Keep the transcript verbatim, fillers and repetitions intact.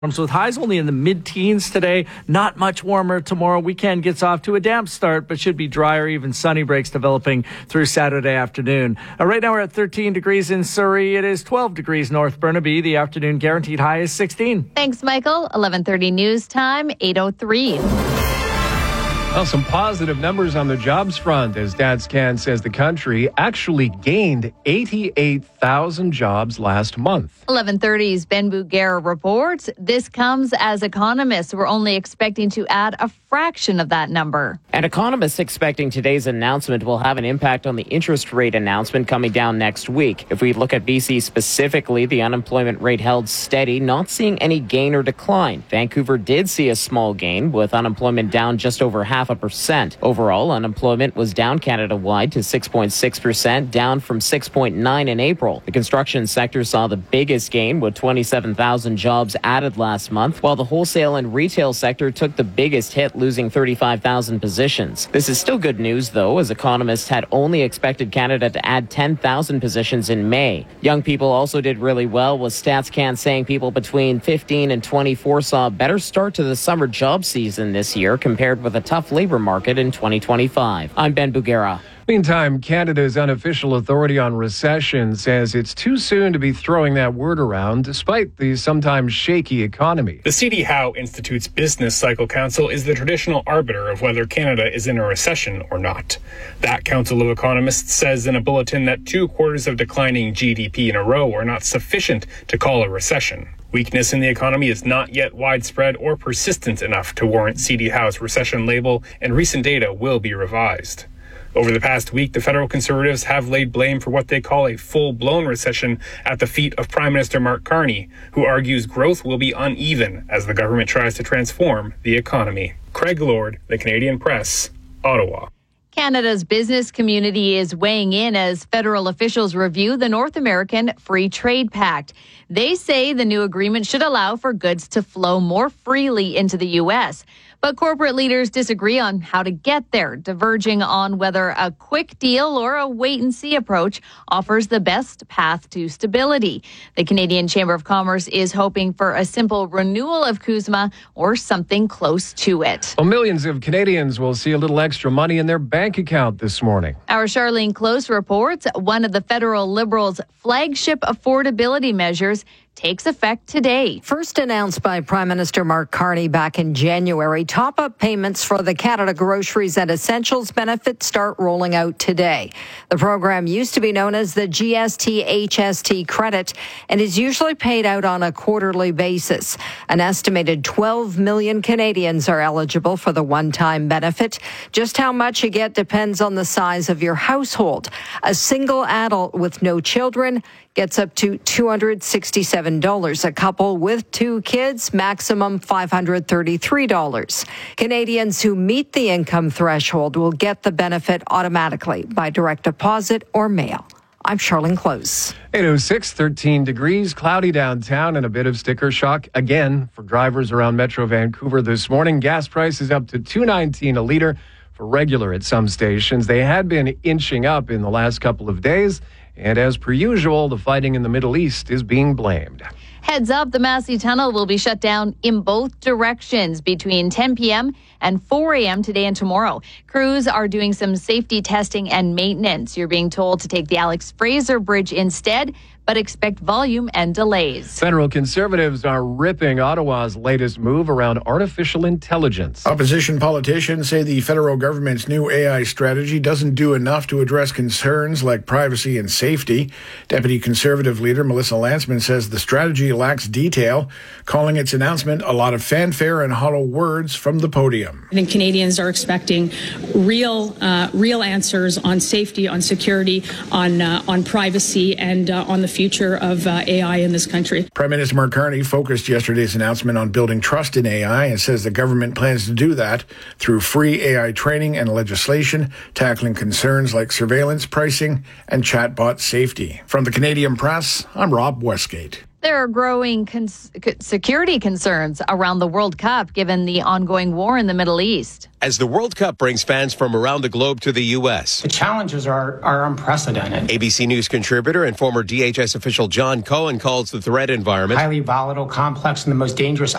With highs only in the mid-teens today. Not much warmer tomorrow. Weekend gets off to a damp start, but should be drier. Even sunny breaks developing through Saturday afternoon. Uh, right now we're at thirteen degrees in Surrey. It is twelve degrees North Burnaby. The afternoon guaranteed high is sixteen. Thanks, Michael. eleven thirty news time, eight oh three. Well, some positive numbers on the jobs front as StatsCan says the country actually gained eighty-eight thousand jobs last month. eleven thirty's Ben Bugera reports this comes as economists were only expecting to add a fraction of that number. And economists expecting today's announcement will have an impact on the interest rate announcement coming down next week. If we look at B C specifically, the unemployment rate held steady, not seeing any gain or decline. Vancouver did see a small gain, with unemployment down just over half a percent. Overall, unemployment was down Canada-wide to six point six percent, down from six point nine in April. The construction sector saw the biggest gain, with twenty-seven thousand jobs added last month, while the wholesale and retail sector took the biggest hit, losing thirty-five thousand positions. This is still good news, though, as economists had only expected Canada to add ten thousand positions in May. Young people also did really well, with StatsCan saying people between fifteen and twenty-four saw a better start to the summer job season this year compared with a tough labor market in twenty twenty-five. I'm Ben Bugera. Meantime, Canada's unofficial authority on recession says it's too soon to be throwing that word around, despite the sometimes shaky economy. The C D Howe Institute's Business Cycle Council is the traditional arbiter of whether Canada is in a recession or not. That council of economists says in a bulletin that two quarters of declining G D P in a row are not sufficient to call a recession. Weakness in the economy is not yet widespread or persistent enough to warrant C D Howe's recession label, and recent data will be revised. Over the past week, the federal Conservatives have laid blame for what they call a full-blown recession at the feet of Prime Minister Mark Carney, who argues growth will be uneven as the government tries to transform the economy. Craig Lord, The Canadian Press, Ottawa. Canada's business community is weighing in as federal officials review the North American Free Trade Pact. They say the new agreement should allow for goods to flow more freely into the U S, but corporate leaders disagree on how to get there, diverging on whether a quick deal or a wait-and-see approach offers the best path to stability. The Canadian Chamber of Commerce is hoping for a simple renewal of CUSMA or something close to it. Well, millions of Canadians will see a little extra money in their bank account this morning. Our Charlene Close reports one of the federal Liberals' flagship affordability measures takes effect today. First announced by Prime Minister Mark Carney back in January, top-up payments for the Canada Groceries and Essentials benefit start rolling out today. The program used to be known as the G S T H S T credit and is usually paid out on a quarterly basis. An estimated twelve million Canadians are eligible for the one-time benefit. Just how much you get depends on the size of your household. A single adult with no children gets up to two hundred sixty-seven dollars. A couple with two kids, maximum five hundred thirty-three dollars. Canadians who meet the income threshold will get the benefit automatically by direct deposit or mail. I'm Charlene Close. eight oh six, thirteen degrees, cloudy downtown, and a bit of sticker shock again for drivers around Metro Vancouver this morning. Gas prices up to two nineteen a litre for regular at some stations. They had been inching up in the last couple of days. And as per usual, the fighting in the Middle East is being blamed. Heads up, the Massey Tunnel will be shut down in both directions between ten p.m. and four a.m. today and tomorrow. Crews are doing some safety testing and maintenance. You're being told to take the Alex Fraser Bridge instead, but expect volume and delays. Federal Conservatives are ripping Ottawa's latest move around artificial intelligence. Opposition politicians say the federal government's new A I strategy doesn't do enough to address concerns like privacy and safety. Deputy Conservative leader Melissa Lantsman says the strategy lacks detail, calling its announcement a lot of fanfare and hollow words from the podium. I think Canadians are expecting real, uh, real answers on safety, on security, on uh, on privacy, and uh, on the future of uh, A I in this country. Prime Minister Mark Carney focused yesterday's announcement on building trust in A I and says the government plans to do that through free A I training and legislation, tackling concerns like surveillance, pricing, and chatbot safety. From the Canadian Press, I'm Rob Westgate. There are growing cons- security concerns around the World Cup given the ongoing war in the Middle East. As the World Cup brings fans from around the globe to the U S. The challenges are, are unprecedented. A B C News contributor and former D H S official John Cohen calls the threat environment highly volatile, complex, and the most dangerous